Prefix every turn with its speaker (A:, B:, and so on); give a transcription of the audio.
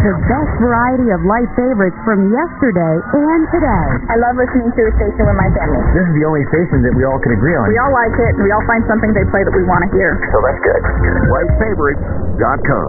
A: the best variety of light favorites from yesterday and today.
B: I love listening to the station with my family.
C: This is the only station that we all can agree on.
B: We all like it, and we all find something they play that we want to hear.
D: So that's good. LightFavorites.com